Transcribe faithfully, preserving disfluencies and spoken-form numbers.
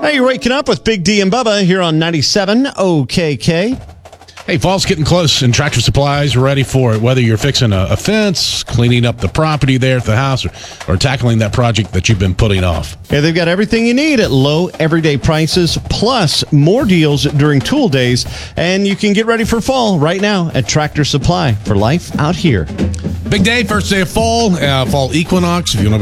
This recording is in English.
Hey, you're waking up with Big D and Bubba here on ninety-seven O K K. Hey, fall's getting close, and Tractor Supply is ready for it. Whether you're fixing a, a fence, cleaning up the property there at the house, or, or tackling that project that you've been putting off. Yeah, they've got everything you need at low, everyday prices, plus more deals during tool days. And you can get ready for fall right now at Tractor Supply for life out here. Big day, first day of fall, uh, fall equinox. If you want to